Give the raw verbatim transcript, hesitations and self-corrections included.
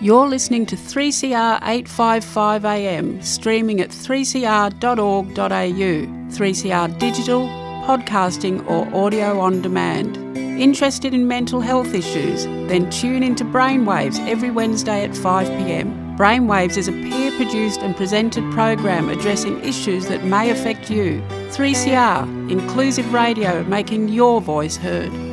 You're listening to three C R eight fifty-five A M, streaming at three c r dot org dot a u, three C R Digital, podcasting or audio on demand. Interested in mental health issues? Then tune into Brainwaves every Wednesday at five p m. Brainwaves is a peer-produced and presented program addressing issues that may affect you. three C R, inclusive radio, making your voice heard.